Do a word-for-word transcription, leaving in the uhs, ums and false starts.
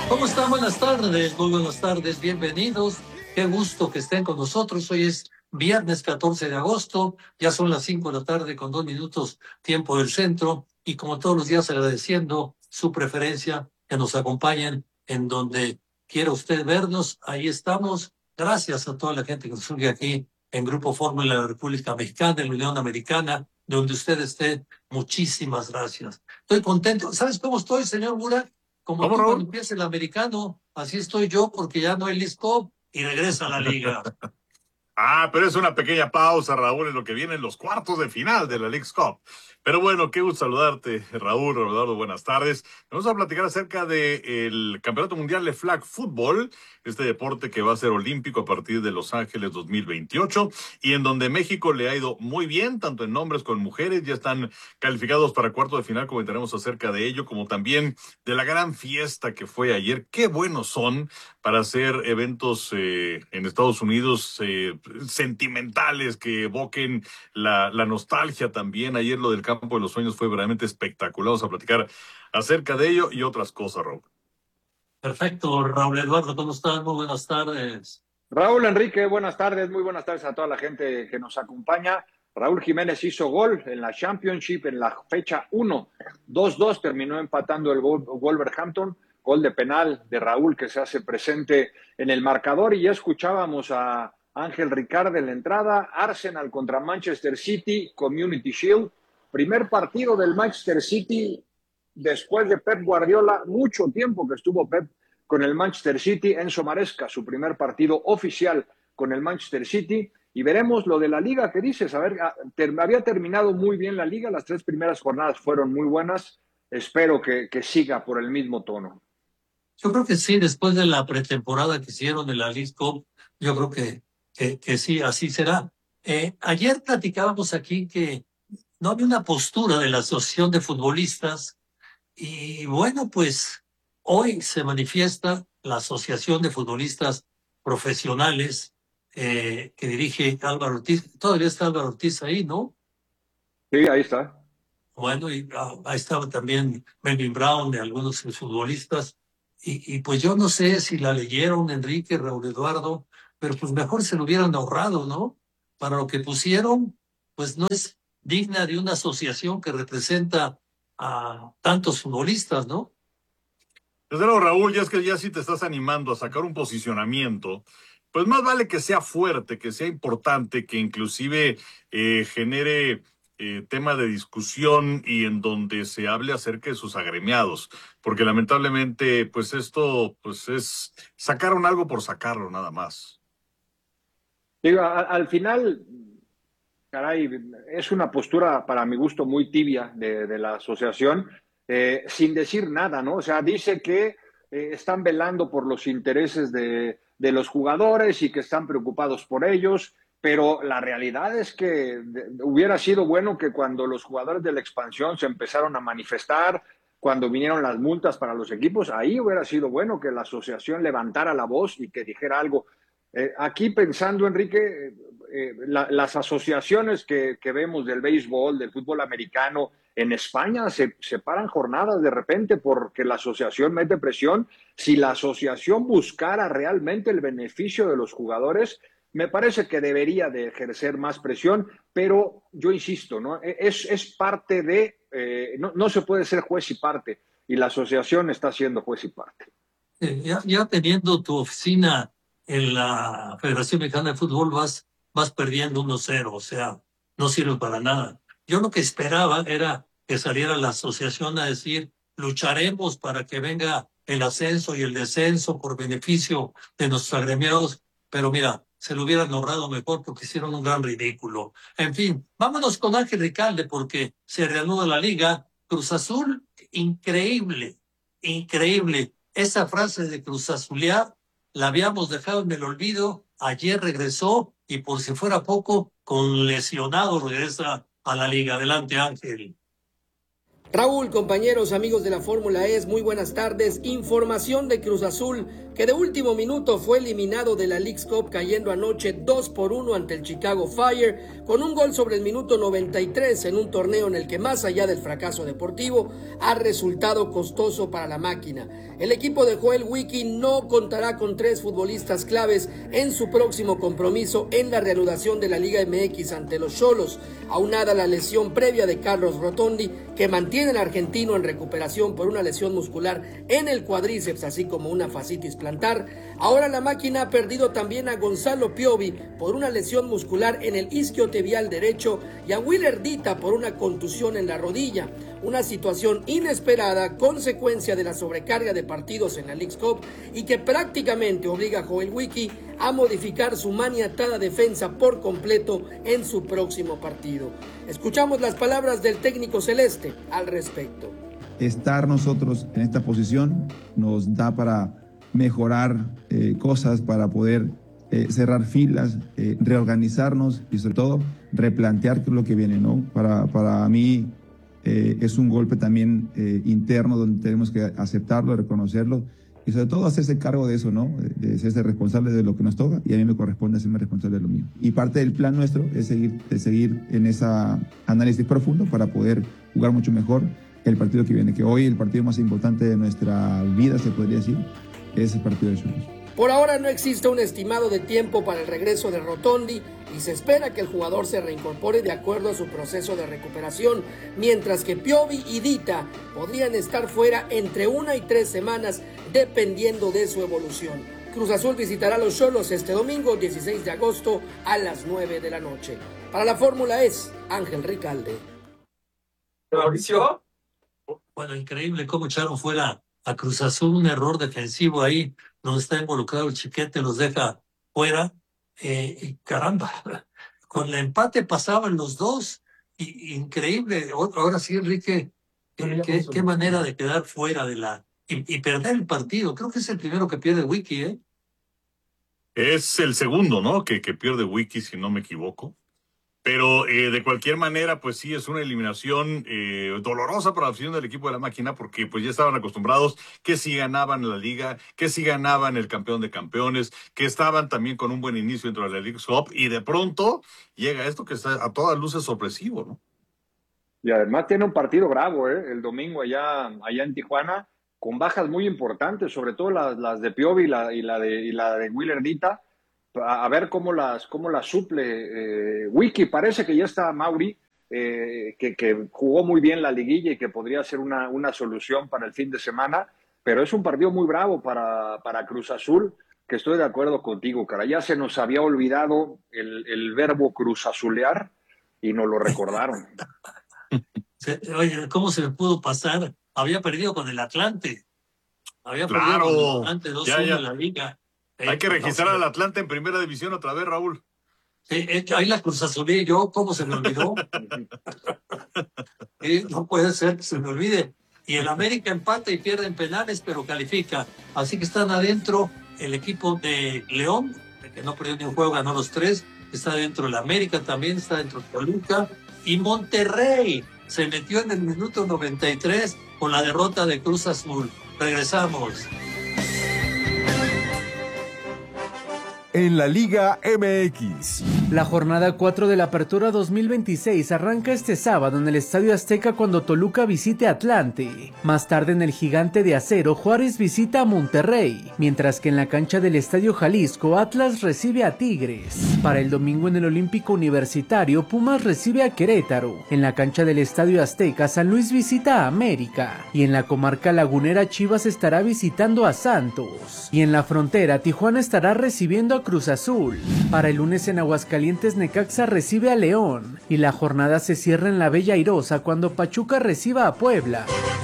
¿Cómo están? Buenas tardes, muy buenas tardes, bienvenidos. Qué gusto que estén con nosotros. Hoy es viernes catorce de agosto, ya son las cinco de la tarde con dos minutos tiempo del centro y como todos los días agradeciendo su preferencia, que nos acompañen en donde quiera usted vernos. Ahí estamos. Gracias a toda la gente que nos sigue aquí en Grupo Fórmula de la República Mexicana, en la Unión Americana, donde usted esté. Muchísimas gracias. Estoy contento. ¿Sabes cómo estoy, señor Burak? Como ¿Cómo, tú cuando Raúl? empieza el americano, así estoy yo porque ya no hay Leagues Cup y regresa a la liga. Ah, pero es una pequeña pausa, Raúl, en lo que vienen los cuartos de final de la Leagues Cup. Pero bueno, qué gusto saludarte, Raúl, Eduardo, buenas tardes. Vamos a platicar acerca del Campeonato Mundial de Flag Football, este deporte que va a ser olímpico a partir de Los Ángeles dos mil veintiocho y en donde México le ha ido muy bien, tanto en hombres como en mujeres, ya están calificados para cuartos de final, comentaremos acerca de ello, como también de la gran fiesta que fue ayer. Qué buenos son para hacer eventos eh, en Estados Unidos eh, sentimentales que evoquen la, la nostalgia también. Ayer lo del Campo de los Sueños fue verdaderamente espectacular. Vamos a platicar acerca de ello y otras cosas, Raúl. Perfecto, Raúl Eduardo, ¿cómo estás? Muy buenas tardes. Raúl Enrique, buenas tardes, muy buenas tardes a toda la gente que nos acompaña. Raúl Jiménez hizo gol en la Championship en la fecha uno. dos dos terminó empatando el Wolverhampton, gol de penal de Raúl que se hace presente en el marcador y ya escuchábamos a Ángel Ricardo en la entrada. Arsenal contra Manchester City, Community Shield, primer partido del Manchester City después de Pep Guardiola, mucho tiempo que estuvo Pep con el Manchester City. Enzo Maresca, su primer partido oficial con el Manchester City. Y veremos lo de la liga que dices. A ver, ter, había terminado muy bien la liga, las tres primeras jornadas fueron muy buenas. Espero que, que siga por el mismo tono. Yo creo que sí, después de la pretemporada que hicieron en la Leagues Cup, yo creo que, que, que sí, así será. Eh, ayer platicábamos aquí que no había una postura de la Asociación de Futbolistas y bueno, pues hoy se manifiesta la Asociación de Futbolistas Profesionales eh, que dirige Álvaro Ortiz. Todavía está Álvaro Ortiz ahí, ¿no? Sí, ahí está. Bueno, y ah, ahí estaba también Melvin Brown de algunos futbolistas. Y, y pues yo no sé si la leyeron, Enrique, Raúl Eduardo, pero pues mejor se lo hubieran ahorrado, ¿no? Para lo que pusieron, pues no es digna de una asociación que representa a tantos futbolistas, ¿no? Desde luego, Raúl, ya es que ya sí te estás animando a sacar un posicionamiento, pues más vale que sea fuerte, que sea importante, que inclusive eh, genere eh, tema de discusión y en donde se hable acerca de sus agremiados, porque lamentablemente, pues esto, pues es sacaron algo por sacarlo, nada más. Digo, a, al final, caray, es una postura para mi gusto muy tibia de, de la asociación, eh, sin decir nada, ¿no? O sea, dice que eh, están velando por los intereses de, de los jugadores y que están preocupados por ellos, pero la realidad es que hubiera sido bueno que cuando los jugadores de la expansión se empezaron a manifestar, cuando vinieron las multas para los equipos, ahí hubiera sido bueno que la asociación levantara la voz y que dijera algo. Eh, aquí pensando, Enrique, eh, la, las asociaciones que, que, vemos del béisbol, del fútbol americano, en España se, se paran jornadas de repente porque la asociación mete presión. Si la asociación buscara realmente el beneficio de los jugadores, me parece que debería de ejercer más presión, pero yo insisto, ¿no? Es, es parte de, eh, no, no se puede ser juez y parte, y la asociación está siendo juez y parte. Eh, ya, ya teniendo tu oficina en la Federación Mexicana de Fútbol, vas, vas perdiendo uno cero, o sea, no sirve para nada. Yo lo que esperaba era que saliera la asociación a decir, lucharemos para que venga el ascenso y el descenso por beneficio de nuestros agremiados, pero mira, se lo hubieran ahorrado mejor porque hicieron un gran ridículo. En fin, vámonos con Ángel Ricalde porque se reanuda la liga. Cruz Azul, increíble, increíble. Esa frase de Cruz Azulear la habíamos dejado en el olvido. Ayer regresó y por si fuera poco, con lesionado regresa a la liga. Adelante, Ángel. Raúl, compañeros, amigos de la Fórmula E, muy buenas tardes. Información de Cruz Azul, que de último minuto fue eliminado de la Leagues Cup, cayendo anoche dos por uno ante el Chicago Fire, con un gol sobre el minuto noventa y tres en un torneo en el que, más allá del fracaso deportivo, ha resultado costoso para la máquina. El equipo de Joel Wiki no contará con tres futbolistas claves en su próximo compromiso en la reanudación de la Liga M X ante los Xolos, aunada a la lesión previa de Carlos Rotondi, que mantiene al argentino en recuperación por una lesión muscular en el cuadríceps, así como una fascitis plantar. Ahora la máquina ha perdido también a Gonzalo Piovi por una lesión muscular en el isquiotibial derecho y a Willer Dita por una contusión en la rodilla. Una situación inesperada, consecuencia de la sobrecarga de partidos en la Leagues Cup, y que prácticamente obliga a Joel Wiki a modificar su maniatada defensa por completo en su próximo partido. Escuchamos las palabras del técnico celeste al respecto. Estar nosotros en esta posición nos da para mejorar eh, cosas, para poder eh, cerrar filas, eh, reorganizarnos y sobre todo replantear qué es lo que viene, ¿no? Para, para mí eh, es un golpe también eh, interno donde tenemos que aceptarlo, reconocerlo y sobre todo hacerse cargo de eso, ¿no? De, de ser responsable de lo que nos toca, y a mí me corresponde hacerme responsable de lo mío. Y parte del plan nuestro es seguir, es seguir en ese análisis profundo para poder jugar mucho mejor el partido que viene, que hoy el partido más importante de nuestra vida, se podría decir, es el partido de Xolos. Por ahora no existe un estimado de tiempo para el regreso de Rotondi y se espera que el jugador se reincorpore de acuerdo a su proceso de recuperación, mientras que Piovi y Dita podrían estar fuera entre una y tres semanas dependiendo de su evolución. Cruz Azul visitará a los Xolos este domingo dieciséis de agosto a las nueve de la noche. Para la Fórmula E, Ángel Ricalde. Mauricio. Bueno, increíble cómo echaron fuera a Cruz Azul, un error defensivo ahí, donde está involucrado el Chiquete, los deja fuera, eh, y caramba, con el empate pasaban los dos, y, increíble. Ahora sí, Enrique, qué, qué, qué manera de quedar fuera de la, y, y perder el partido. Creo que es el primero que pierde Wiki, ¿eh? Es el segundo, ¿no? Que, que pierde Wiki, si no me equivoco. Pero eh, de cualquier manera, pues sí, es una eliminación eh, dolorosa para la afición del equipo de la máquina, porque pues ya estaban acostumbrados que si ganaban la liga, que si ganaban el campeón de campeones, que estaban también con un buen inicio dentro de la Leagues Cup, y de pronto llega esto que está a todas luces sorpresivo, ¿no? Y además tiene un partido bravo, ¿eh? El domingo allá, allá en Tijuana, con bajas muy importantes, sobre todo las, las de Piovi y la, y la de, y la de Willer Dita. A, a ver cómo las, cómo las suple eh, Wiki. Parece que ya está Mauri, eh, que, que jugó muy bien la liguilla y que podría ser una, una solución para el fin de semana, pero es un partido muy bravo para, para Cruz Azul, que estoy de acuerdo contigo, cara. Ya se nos había olvidado el, el verbo cruzazulear y nos lo recordaron. Oye, ¿cómo se me pudo pasar? Había perdido con el Atlante. Había Claro, perdido con el Atlante dos uno ya, ya. en la liga. Hay Eh, que registrar no, al Atlante en primera división otra vez, Raúl. eh, eh, ahí la Cruz Azulí, yo, ¿cómo se me olvidó? Eh, no puede ser que se me olvide. Y el América empata y pierde en penales, pero califica. Así que están adentro el equipo de León, que no perdió ni un juego, ganó los tres. Está dentro el América también, está dentro Toluca. Y Monterrey se metió en el minuto noventa y tres con la derrota de Cruz Azul. Regresamos. En la Liga M X. La jornada cuatro de la Apertura dos mil veintiséis arranca este sábado en el Estadio Azteca cuando Toluca visite Atlante. Más tarde en el Gigante de Acero, Juárez visita a Monterrey, mientras que en la cancha del Estadio Jalisco, Atlas recibe a Tigres. Para el domingo en el Olímpico Universitario, Pumas recibe a Querétaro. En la cancha del Estadio Azteca, San Luis visita a América. Y en la comarca lagunera, Chivas estará visitando a Santos. Y en la frontera, Tijuana estará recibiendo a Cruz Azul. Para el lunes en Aguascalientes, Necaxa recibe a León y la jornada se cierra en la Bella Airosa cuando Pachuca reciba a Puebla.